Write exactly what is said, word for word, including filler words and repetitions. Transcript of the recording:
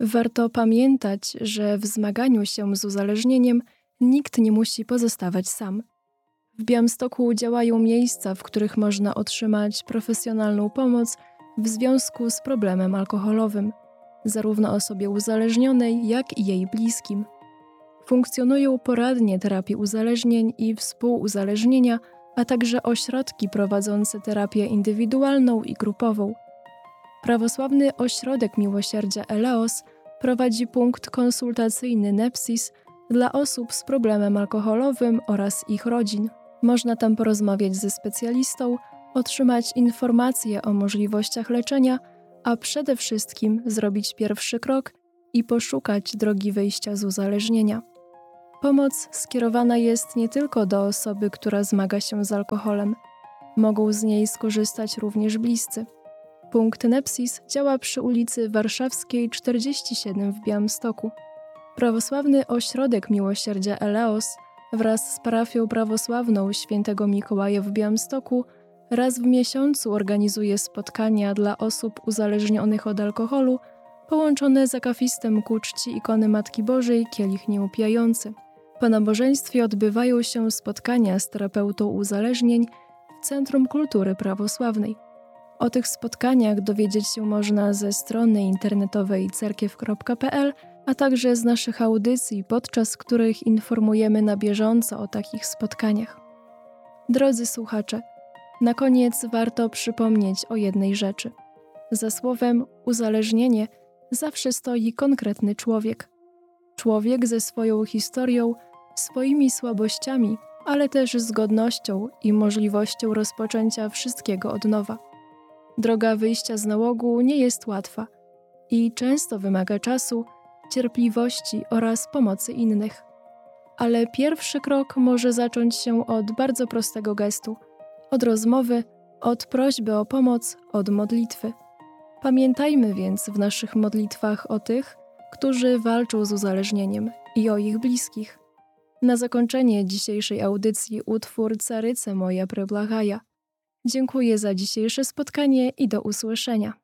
Warto pamiętać, że w zmaganiu się z uzależnieniem nikt nie musi pozostawać sam. W Białymstoku działają miejsca, w których można otrzymać profesjonalną pomoc w związku z problemem alkoholowym, zarówno osobie uzależnionej, jak i jej bliskim. Funkcjonują poradnie terapii uzależnień i współuzależnienia, a także ośrodki prowadzące terapię indywidualną i grupową. Prawosławny Ośrodek Miłosierdzia Eleos prowadzi punkt konsultacyjny Nepsis dla osób z problemem alkoholowym oraz ich rodzin. Można tam porozmawiać ze specjalistą, otrzymać informacje o możliwościach leczenia, a przede wszystkim zrobić pierwszy krok i poszukać drogi wyjścia z uzależnienia. Pomoc skierowana jest nie tylko do osoby, która zmaga się z alkoholem. Mogą z niej skorzystać również bliscy. Punkt Nepsis działa przy ulicy Warszawskiej czterdzieści siedem w Białymstoku. Prawosławny Ośrodek Miłosierdzia Eleos wraz z parafią prawosławną Świętego Mikołaja w Białymstoku raz w miesiącu organizuje spotkania dla osób uzależnionych od alkoholu, połączone z akafistem ku czci ikony Matki Bożej Kielich Nieupijający. Po nabożeństwie odbywają się spotkania z terapeutą uzależnień w Centrum Kultury Prawosławnej. O tych spotkaniach dowiedzieć się można ze strony internetowej cerkiew kropka pe el, a także z naszych audycji, podczas których informujemy na bieżąco o takich spotkaniach. Drodzy słuchacze, na koniec warto przypomnieć o jednej rzeczy. Za słowem uzależnienie zawsze stoi konkretny człowiek. Człowiek ze swoją historią, swoimi słabościami, ale też z godnością i możliwością rozpoczęcia wszystkiego od nowa. Droga wyjścia z nałogu nie jest łatwa i często wymaga czasu, cierpliwości oraz pomocy innych. Ale pierwszy krok może zacząć się od bardzo prostego gestu, od rozmowy, od prośby o pomoc, od modlitwy. Pamiętajmy więc w naszych modlitwach o tych, którzy walczą z uzależnieniem i o ich bliskich. Na zakończenie dzisiejszej audycji utwór Caryce moja prebłahaja. Dziękuję za dzisiejsze spotkanie i do usłyszenia.